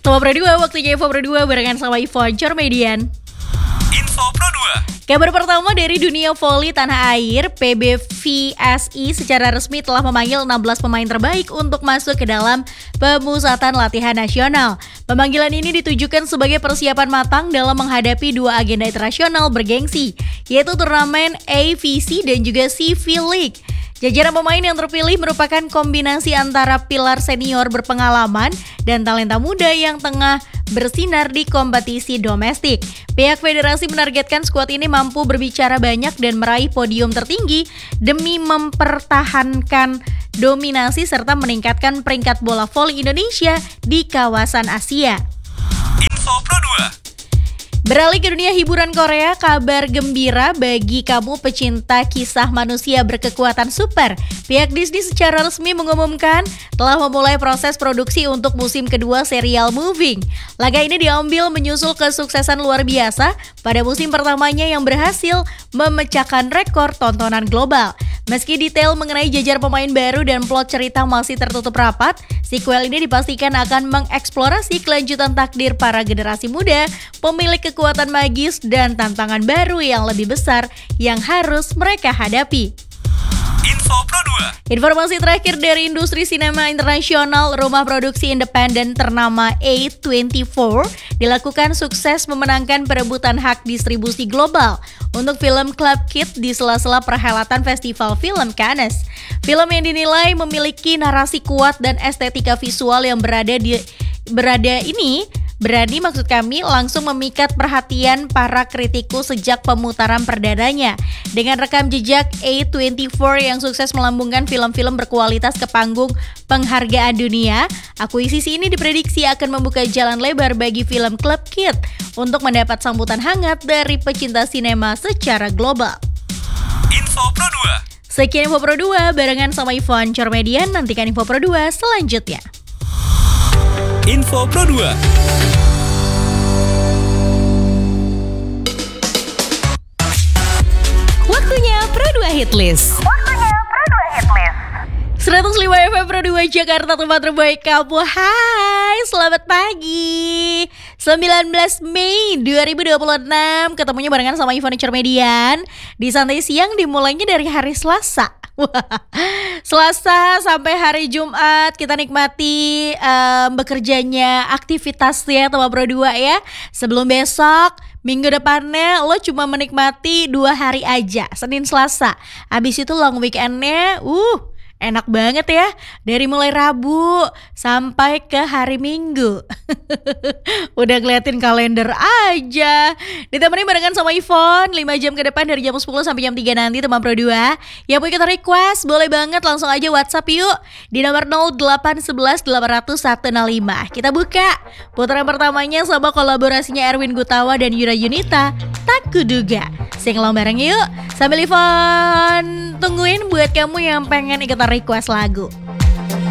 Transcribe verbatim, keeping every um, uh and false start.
Sobat Pro dua, waktunya Info Pro dua barengan sama Ivon Cormedian. Info Pro dua. Kabar pertama dari dunia voli tanah air, P B V S I secara resmi telah memanggil enam belas pemain terbaik untuk masuk ke dalam pemusatan latihan nasional. Pemanggilan ini ditujukan sebagai persiapan matang dalam menghadapi dua agenda internasional bergengsi, yaitu turnamen A V C dan juga C V League. Jajaran pemain yang terpilih merupakan kombinasi antara pilar senior berpengalaman dan talenta muda yang tengah bersinar di kompetisi domestik. Pihak federasi menargetkan skuad ini mampu berbicara banyak dan meraih podium tertinggi demi mempertahankan dominasi serta meningkatkan peringkat bola voli Indonesia di kawasan Asia. Info Pro dua. Beralih ke dunia hiburan Korea, kabar gembira bagi kamu pecinta kisah manusia berkekuatan super. Pihak Disney secara resmi mengumumkan telah memulai proses produksi untuk musim kedua serial Moving. Laga ini diambil menyusul kesuksesan luar biasa pada musim pertamanya yang berhasil memecahkan rekor tontonan global. Meski detail mengenai jajar pemain baru dan plot cerita masih tertutup rapat, sequel ini dipastikan akan mengeksplorasi kelanjutan takdir para generasi muda, pemilik kekuatan magis dan tantangan baru yang lebih besar yang harus mereka hadapi. Info Pro dua. Informasi terakhir dari industri sinema internasional, rumah produksi independen ternama A dua puluh empat dilakukan sukses memenangkan perebutan hak distribusi global untuk film Club Kid di sela-sela perhelatan Festival Film Cannes. Film yang dinilai memiliki narasi kuat dan estetika visual yang berada di berada ini berani maksud kami langsung memikat perhatian para kritikus sejak pemutaran perdananya. Dengan rekam jejak A dua puluh empat yang sukses melambungkan film-film berkualitas ke panggung penghargaan dunia, akuisisi ini diprediksi akan membuka jalan lebar bagi film Club Kid untuk mendapat sambutan hangat dari pecinta sinema secara global. Info Pro dua. Sekian Info Pro dua barengan sama Ivon Cormedian. Nantikan Info Pro dua selanjutnya. Info Pro dua. Waktunya Pro dua Hitlist. Waktunya Pro dua Hitlist. seratus lima F M Pro dua Jakarta, tempat terbaik kamu. Hai, selamat pagi. sembilan belas Mei dua ribu dua puluh enam, ketemunya barengan sama Ivon Cormedian di Santai Siang, dimulainya dari hari Selasa. Selasa sampai hari Jumat kita nikmati um, bekerjanya aktivitasnya teman Pro dua ya. Sebelum besok minggu depannya lo cuma menikmati dua hari aja, Senin Selasa. Abis itu long weekendnya uh enak banget ya, dari mulai Rabu sampai ke hari Minggu. Udah ngeliatin kalender aja. Ditemani barengan sama Ivon lima jam ke depan dari jam sepuluh sampai jam tiga nanti teman Pro dua. Yang mau kita request boleh banget langsung aja WhatsApp yuk di nomor nol delapan satu satu delapan nol nol satu nol lima. Kita buka putaran pertamanya sama kolaborasinya Erwin Gutawa dan Yura Yunita, Tak Kuduga. Singelong bareng yuk sambil Ivon tungguin buat kamu yang pengen ikutan request lagu.